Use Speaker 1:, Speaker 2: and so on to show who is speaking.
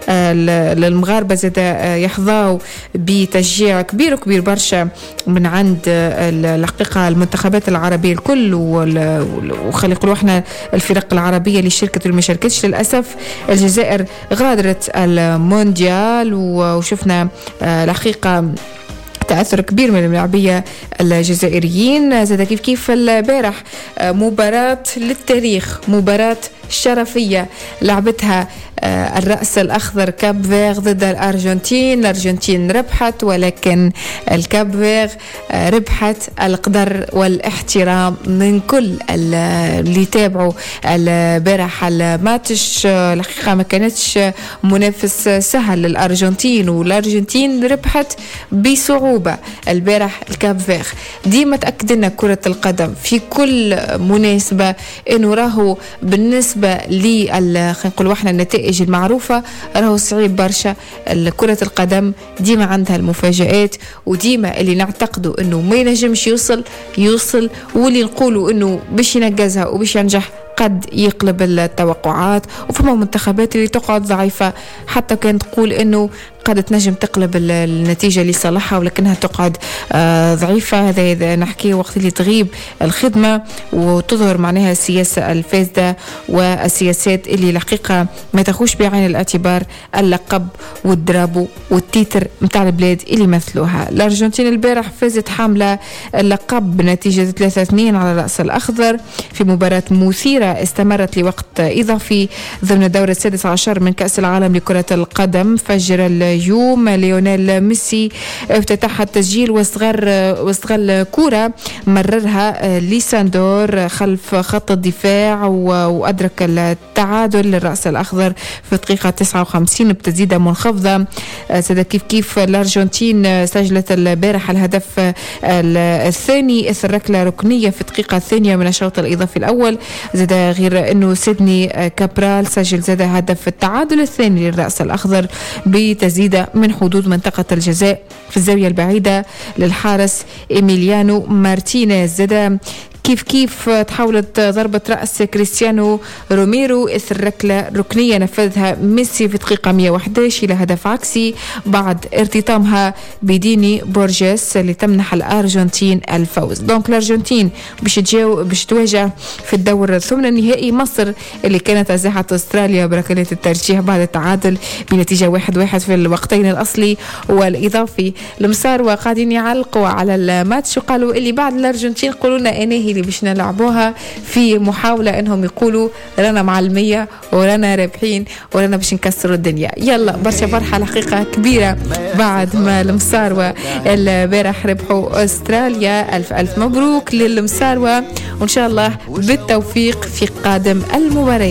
Speaker 1: المغاربة زاد يحظاوا بتشجيع كبير وكبير برشا من عند الحقيقة المنتخبات العربية الكل، وخلي نقولوا احنا الفرق العربية اللي شاركت واللي ما شاركتش. للأسف الجزائر غادرت المونديال، وشفنا الحقيقة تأثر كبير من اللاعبية الجزائريين. زاد كيف البارح مباراة للتاريخ، مباراة شرفية لعبتها الرأس الأخضر كاب فيغ ضد الأرجنتين ربحت، ولكن الكاب فيغ ربحت القدر والاحترام من كل اللي تابعوا البارح الماتش. الحقيقة ما كانتش منافس سهل للأرجنتين، والأرجنتين ربحت بصعوبة البارح الكاب فيغ. ديما تأكدنا كرة القدم في كل مناسبة إنه راهو بالنسبة خلينا نقول احنا النتائج المعروفة راهو صعيب برشا. كرة القدم ديما عندها المفاجآت، وديما اللي نعتقدوا انه ما ينجمش يوصل، واللي نقولوا انه باش ينجزها وباش ينجح قد يقلب التوقعات. وفما منتخبات اللي تقعد ضعيفة، حتى كانت تقول انه قد تنجم تقلب النتيجة اللي صالحها، ولكنها تقعد ضعيفة. هذا نحكي وقت اللي تغيب الخدمة وتظهر معناها السياسة الفاسدة والسياسات اللي الحقيقة ما تاخوش بعين الاعتبار اللقب والدرابو والتيتر متاع البلاد اللي يمثلوها. الأرجنتين البارح فازت حاملة اللقب بنتيجة 3-2 على الرأس الأخضر في مباراة مثيرة استمرت لوقت إضافي ضمن الدورة 16 من كأس العالم لكرة القدم. فجر اليوم ليونيل ميسي افتتح التسجيل واستغل كرة مررها ليساندور خلف خط الدفاع وأدرك التعادل للرأس الأخضر في الدقيقة 59 بتسديدة منخفضة. سيدا كيف الأرجنتين سجلت البارح الهدف الثاني إثر ركلة ركنية في الدقيقة الثانية من الشوط الإضافي الأول. زاد غير أنه سيدني كابرال سجل زاد هدف التعادل الثاني للرأس الأخضر بتسديدة من حدود منطقة الجزاء في الزاوية البعيدة للحارس إيميليانو مارتينيز. زاد كيف تحاولت ضربة رأس كريستيانو روميرو إثر ركلة ركنية نفذها ميسي في دقيقة 111 إلى هدف عكسي بعد ارتطامها بديني بورجيس اللي تمنح الأرجنتين الفوز. دونك الأرجنتين باش تواجه في الدور الثمن النهائي مصر اللي كانت أزاحت أستراليا بركلات الترجيح بعد التعادل بنتيجة 1-1 في الوقتين الأصلي والإضافي. المسار وقاعدين يعلقوا على الماتش وقالوا اللي بعد الأرجنتين قولونا إنهي اللي باش نلعبوها في محاولة انهم يقولوا رانا معلمية ورانا رابحين ورانا باش نكسروا الدنيا. يلا برشا فرحة الحقيقة كبيرة بعد ما المساروة البارح ربحوا أستراليا. ألف مبروك للمساروة، وإن شاء الله بالتوفيق في قادم المباراة.